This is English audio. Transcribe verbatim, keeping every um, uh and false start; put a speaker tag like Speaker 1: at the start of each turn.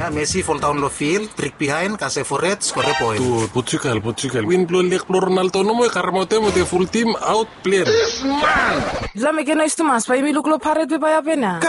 Speaker 1: Messi fall down the field, trick behind, kasi forret, score point.
Speaker 2: Tu, Portugal, Portugal. Win blow lek blow Ronaldo no mo karmote mo the full team out player.
Speaker 3: La me que no es tu más, pa' mi lucro pared pe pa' ya pena.